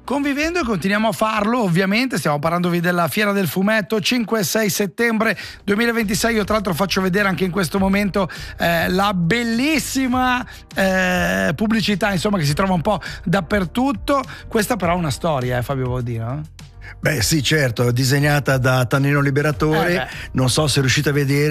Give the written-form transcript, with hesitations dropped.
Convivendo e continuiamo a farlo, ovviamente. Stiamo parlandovi della Fiera del Fumetto 5 e 6 settembre 2026. Io tra l'altro faccio vedere anche in questo momento la bellissima pubblicità, insomma, che si trova un po' dappertutto. Questa però ha una storia, Fabio Baudino. Beh sì, certo, disegnata da Tannino Liberatore. Non so se riuscite a vedere